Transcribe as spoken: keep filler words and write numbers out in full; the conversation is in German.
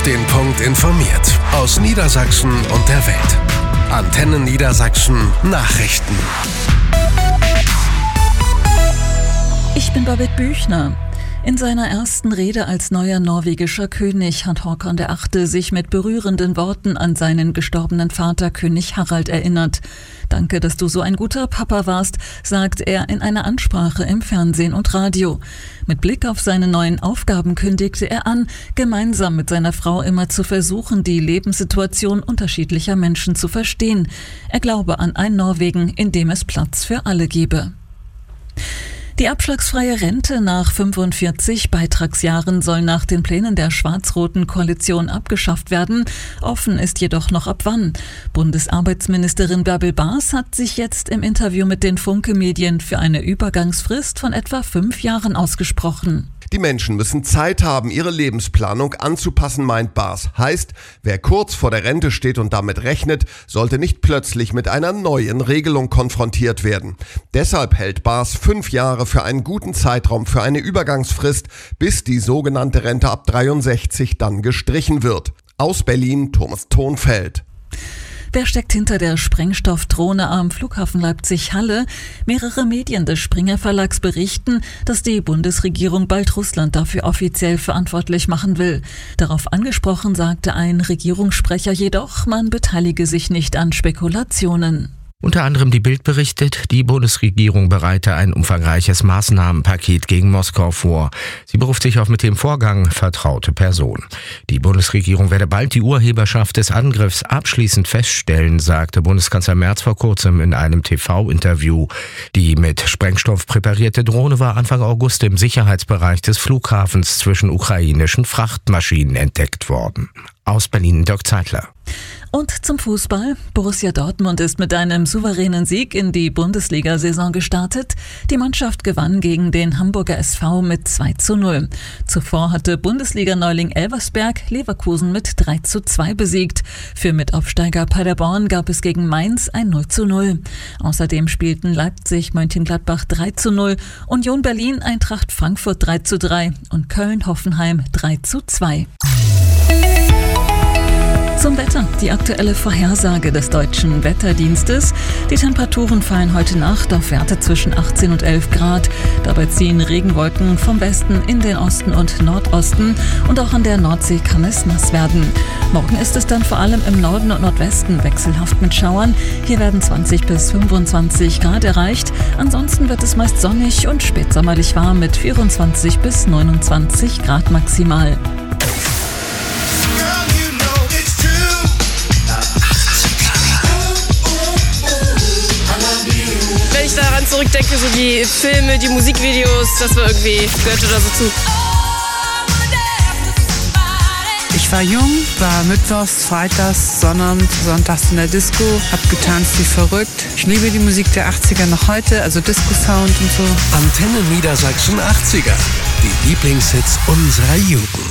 den Punkt informiert. Aus Niedersachsen und der Welt. Antenne Niedersachsen Nachrichten. Ich bin Babette Büchner. In seiner ersten Rede als neuer norwegischer König hat Håkon der Achte sich mit berührenden Worten an seinen gestorbenen Vater König Harald erinnert. Danke, dass du so ein guter Papa warst, sagt er in einer Ansprache im Fernsehen und Radio. Mit Blick auf seine neuen Aufgaben kündigte er an, gemeinsam mit seiner Frau immer zu versuchen, die Lebenssituation unterschiedlicher Menschen zu verstehen. Er glaube an ein Norwegen, in dem es Platz für alle gebe. Die abschlagsfreie Rente nach fünfundvierzig Beitragsjahren soll nach den Plänen der schwarz-roten Koalition abgeschafft werden. Offen ist jedoch noch ab wann. Bundesarbeitsministerin Bärbel Baas hat sich jetzt im Interview mit den Funke-Medien für eine Übergangsfrist von etwa fünf Jahren ausgesprochen. Die Menschen müssen Zeit haben, ihre Lebensplanung anzupassen, meint Baas. Heißt, wer kurz vor der Rente steht und damit rechnet, sollte nicht plötzlich mit einer neuen Regelung konfrontiert werden. Deshalb hält Baas fünf Jahre für einen guten Zeitraum für eine Übergangsfrist, bis die sogenannte Rente ab dreiundsechzig dann gestrichen wird. Aus Berlin, Thomas Thonfeld. Wer steckt hinter der Sprengstoffdrohne am Flughafen Leipzig-Halle? Mehrere Medien des Springer Verlags berichten, dass die Bundesregierung bald Russland dafür offiziell verantwortlich machen will. Darauf angesprochen sagte ein Regierungssprecher jedoch, man beteilige sich nicht an Spekulationen. Unter anderem die Bild berichtet, die Bundesregierung bereite ein umfangreiches Maßnahmenpaket gegen Moskau vor. Sie beruft sich auf mit dem Vorgang vertraute Personen. Die Bundesregierung werde bald die Urheberschaft des Angriffs abschließend feststellen, sagte Bundeskanzler Merz vor kurzem in einem T V-Interview. Die mit Sprengstoff präparierte Drohne war Anfang August im Sicherheitsbereich des Flughafens zwischen ukrainischen Frachtmaschinen entdeckt worden. Aus Berlin, Dirk Zeitler. Und zum Fußball. Borussia Dortmund ist mit einem souveränen Sieg in die Bundesliga-Saison gestartet. Die Mannschaft gewann gegen den Hamburger S V mit zwei zu null. Zuvor hatte Bundesliga-Neuling Elversberg Leverkusen mit drei zu zwei besiegt. Für Mitaufsteiger Paderborn gab es gegen Mainz ein null zu null. Außerdem spielten Leipzig Mönchengladbach drei zu null, Union Berlin Eintracht Frankfurt drei zu drei und Köln Hoffenheim drei zu zwei. Zum Wetter, die aktuelle Vorhersage des Deutschen Wetterdienstes. Die Temperaturen fallen heute Nacht auf Werte zwischen achtzehn und elf Grad. Dabei ziehen Regenwolken vom Westen in den Osten und Nordosten und auch an der Nordsee kann es nass werden. Morgen ist es dann vor allem im Norden und Nordwesten wechselhaft mit Schauern. Hier werden zwanzig bis fünfundzwanzig Grad erreicht. Ansonsten wird es meist sonnig und spätsommerlich warm mit vierundzwanzig bis neunundzwanzig Grad maximal. Wenn ich daran zurückdenke, so die Filme, die Musikvideos, das war irgendwie, gehörte da so zu. Ich war jung, war mittwochs, freitags, Sonnabend, sonntags in der Disco, hab getanzt wie verrückt. Ich liebe die Musik der achtziger noch heute, also Disco-Sound und so. Antenne Niedersachsen achtziger. Die Lieblingshits unserer Jugend.